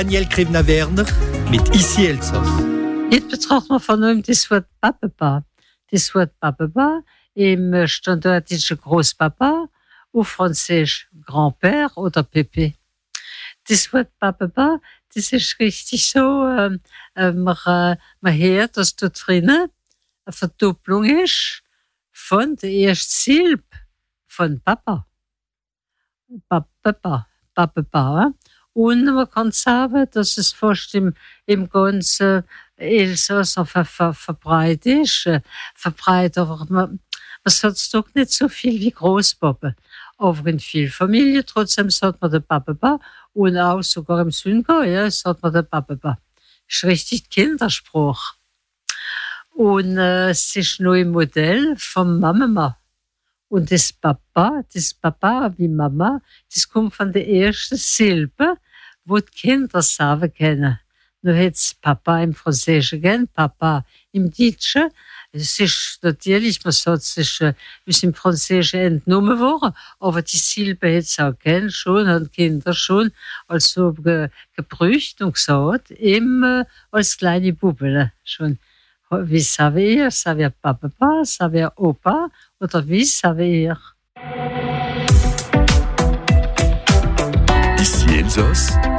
Daniel Krevner-Werner mit Ici Elsass. Jetzt betrachten wir von neuem das Wort Papapa. Das Wort Papapa im standardischen Großpapa, auf Französisch Grand-Père oder Pépé. Das Wort Papapa, das ist richtig so, man hört, dass da drinnen eine Verdopplung ist von der ersten Silbe von Papa. Papapa. Und man kann sagen, dass es fast im ganzen Elsass verbreitet ist. Aber man sagt es doch nicht so viel wie Großpapa. Aber in vielen Familien trotzdem sagt man der Papa und auch sogar im Süngau, ja, sagt man der Papa. Das ist richtig Kinderspruch. Und es ist nur ein Modell von Mama. Und das Papa wie Mama, das kommt von der ersten Silbe, wo die Kinder sagen können. Nur jetzt Papa im Französischen gehen, Papa im Deutschen. Es ist natürlich, man sagt, es ist im Französischen entnommen worden, aber die Silbe hat es auch kennen, schon, haben Kinder schon, also gebrücht und gesagt, eben als kleine Bubble schon. Wie savez ihr Papa, savez ihr Opa oder wie savez ihr? Ici Elsass.